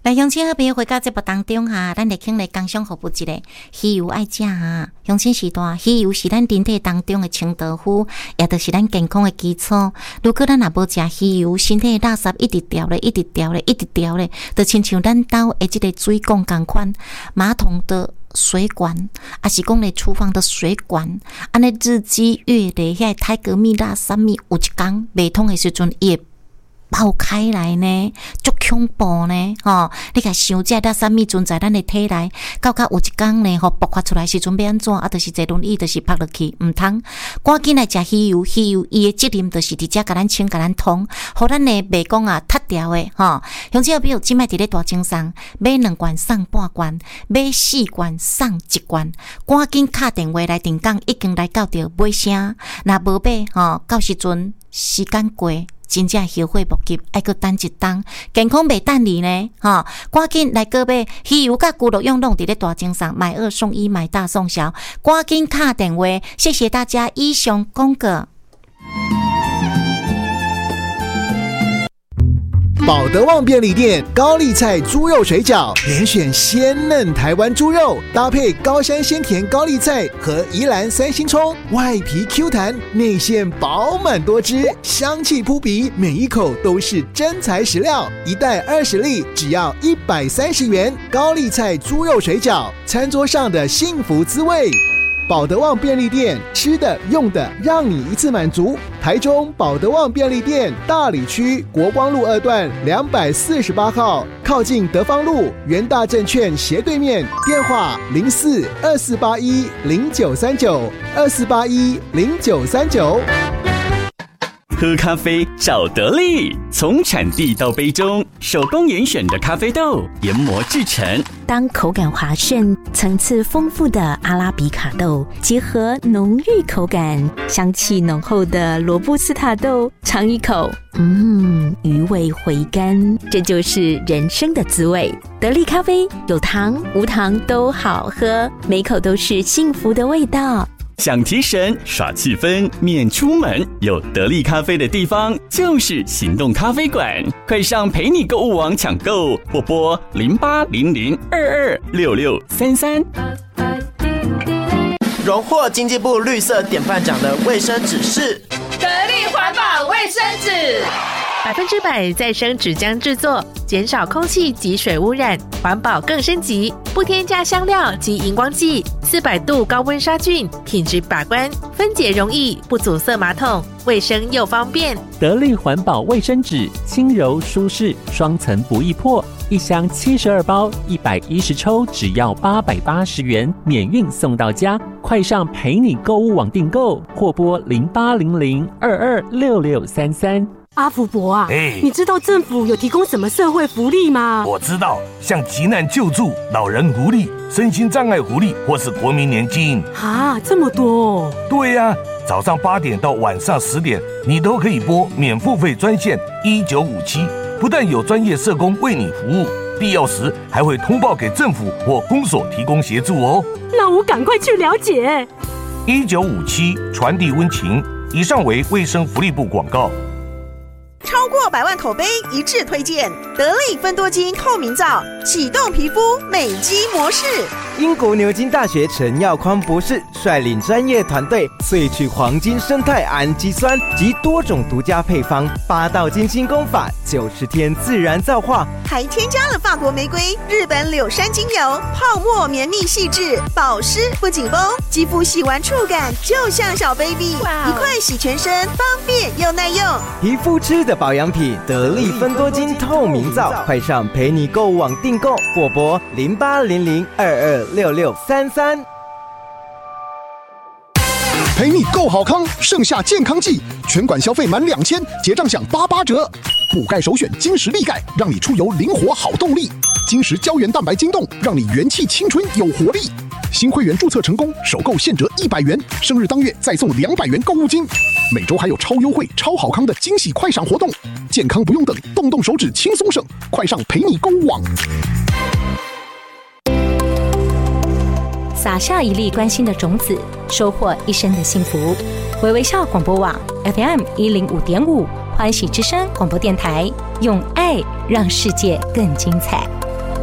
来，乡亲好朋友回到节目当中哈，咱来请来工商服务一个鱼油爱食哈。乡亲时代，鱼油是咱人体当中的清道夫，也就是咱健康的基础。如果咱若无食鱼油，身体的垃圾一直掉咧，就亲像咱家的这个水管同款，马桶的水管，还是讲咧厨房的水管，安尼日积月累，遐泰戈米垃圾米有一天袂通的时阵，伊会爆开来呢，足恐怖呢！你甲想这垃圾米存在咱的体内，到有一天呢，爆发出来时阵要安怎？就是坐轮椅，就是趴落去，唔通赶紧来食鱼油。鱼油伊的责任就是直接甲咱清、甲咱通，互咱的袂讲塌掉的乡亲朋友，即摆伫咧大精商买2罐送半罐，买4罐送1罐，赶紧打电话来订购，已经来到着买啥？若无买到时阵时间过。真正后悔莫及，还阁等一冬，健康袂等你呢！赶紧来购买鱼油甲骨肉用拢伫咧大精上，买2送1，买大送小，赶紧打电话！谢谢大家，以上广告。 保德旺便利店高丽菜猪肉水饺，连选鲜嫩台湾猪肉，搭配高山鲜甜高丽菜和宜兰3星葱，外皮 Q 弹，内馅饱满多汁，香气扑鼻，每一口都是真材实料。一袋20粒，只要130元。高丽菜猪肉水饺，餐桌上的幸福滋味。保德旺便利店，吃的用的让你一次满足。台中保德旺便利店大里区国光路2段248号，靠近德芳路元大证券斜对面，电话04-2481-0939，2481-0939。 喝咖啡找得力，从产地到杯中，手工严选的咖啡豆研磨制成。 当口感滑顺、层次丰富的阿拉比卡豆结合浓郁口感、香气浓厚的罗布斯塔豆，尝一口，余味回甘，这就是人生的滋味。得力咖啡有糖无糖都好喝，每口都是幸福的味道。 想提神耍气氛免出门，有得力咖啡的地方就是行动咖啡馆，快上陪你购物网抢购，或拨0800226633。 荣获经济部绿色典范奖的卫生纸是得力环保卫生纸 ，100%再生纸浆制作，减少空气及水污染，环保更升级，不添加香料及荧光剂，400度高温杀菌，品质把关，分解容易，不阻塞马桶，卫生又方便。 得力环保卫生纸，轻柔舒适，双层不易破，一箱72包，110抽，只要880元，免运送到家。快上陪你购物网订购，或拨0800226633。 阿福伯啊，你知道政府有提供什么社会福利吗？ 我知道，像急难救助、老人福利、身心障碍福利，或是国民年金。 这么多哦。 对呀，早上8点到晚上10点，你都可以拨免付费专线1957，不但有专业社工为你服务，必要时还会通报给政府或公所提供协助哦。 那我赶快去了解。 1957传递温情。以上为卫生福利部广告。 超过100万口碑一致推荐得力芬多精透明皂，启动皮肤美肌模式。 英国牛津大学陈耀匡博士率领专业团队萃取黄金生态氨基酸及多种独家配方，8道金星功法，90天自然皂化， 还添加了法国玫瑰、日本柳杉精油，泡沫绵密细致，保湿不紧绷，肌肤洗完触感就像小 baby， 一块洗全身，方便又耐用。 皮肤吃的保养品，得力芬多精透明皂，快上陪你购物网订购，或拨0800226633。 陪你购好康，盛夏健康季，全馆消费满2000，结账享88折。补钙首选金石力钙，让你出游灵活好动力。金石胶原蛋白晶冻，让你元气青春有活力。新会员注册成功，首购现折100元，生日当月再送200元购物金。每周还有超优惠、超好康的惊喜快闪活动，健康不用等，动动手指轻松省，快上陪你购物网。 撒下一粒关心的种子，收获一生的幸福。微微笑广播网 FM105.5，欢喜之声广播电台，用爱让世界更精彩。